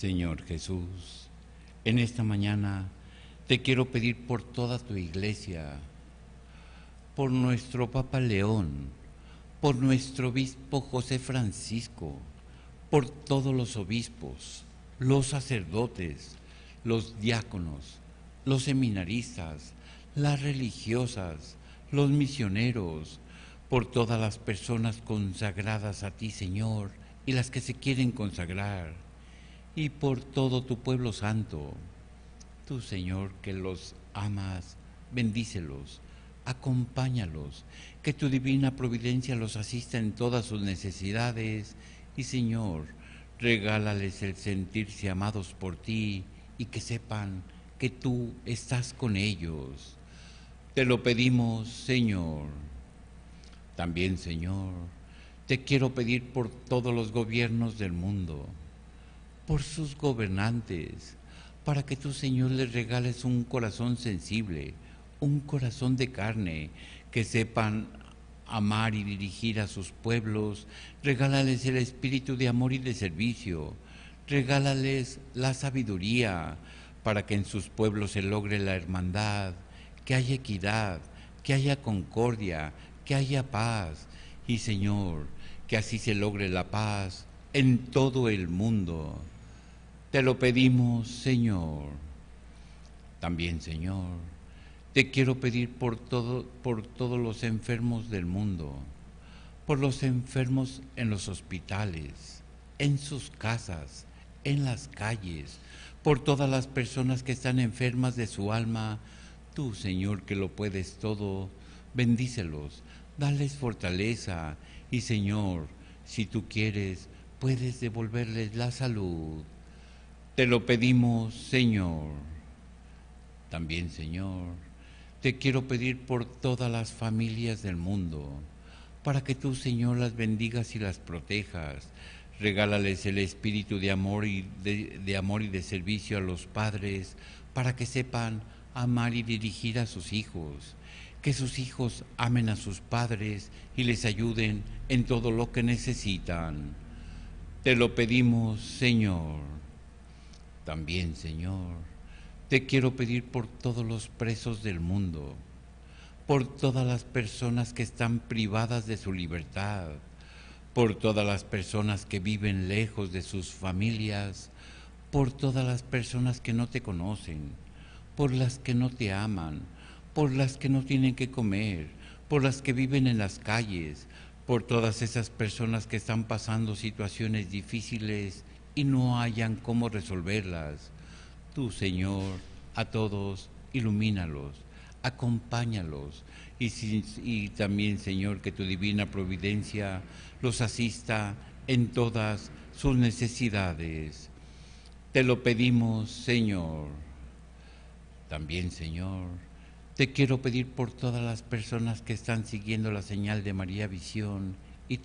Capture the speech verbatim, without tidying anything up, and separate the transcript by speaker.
Speaker 1: Señor Jesús, en esta mañana te quiero pedir por toda tu iglesia, por nuestro Papa León, por nuestro obispo José Francisco, por todos los obispos, los sacerdotes, los diáconos, los seminaristas, las religiosas, los misioneros, por todas las personas consagradas a ti, Señor, y las que se quieren consagrar, y por todo tu pueblo santo. Tú, Señor, que los amas, bendícelos, acompáñalos, que tu divina providencia los asista en todas sus necesidades, y, Señor, regálales el sentirse amados por ti y que sepan que tú estás con ellos. Te lo pedimos, Señor. También, Señor, te quiero pedir por todos los gobiernos del mundo, por sus gobernantes, para que tú, Señor, les regales un corazón sensible, un corazón de carne, que sepan amar y dirigir a sus pueblos. Regálales el espíritu de amor y de servicio. Regálales la sabiduría para que en sus pueblos se logre la hermandad, que haya equidad, que haya concordia, que haya paz. Y, Señor, que así se logre la paz en todo el mundo. Te lo pedimos, Señor. También, Señor, te quiero pedir por todo, por todos los enfermos del mundo, por los enfermos en los hospitales, en sus casas, en las calles, por todas las personas que están enfermas de su alma. Tú, Señor, que lo puedes todo, bendícelos, dales fortaleza y, Señor, si tú quieres, puedes devolverles la salud. Te lo pedimos, Señor. También, Señor, te quiero pedir por todas las familias del mundo, para que tú, Señor, las bendigas y las protejas. Regálales el espíritu de amor y de, de amor y de servicio a los padres, para que sepan amar y dirigir a sus hijos, que sus hijos amen a sus padres y les ayuden en todo lo que necesitan. Te lo pedimos, Señor. También, Señor, te quiero pedir por todos los presos del mundo, por todas las personas que están privadas de su libertad, por todas las personas que viven lejos de sus familias, por todas las personas que no te conocen, por las que no te aman, por las que no tienen que comer, por las que viven en las calles, por todas esas personas que están pasando situaciones difíciles y no hayan cómo resolverlas. Tú, Señor, a todos ilumínalos, acompáñalos y, y también, Señor, que tu divina providencia los asista en todas sus necesidades. Te lo pedimos, Señor. También, Señor, te quiero pedir por todas las personas que están siguiendo la señal de María Visión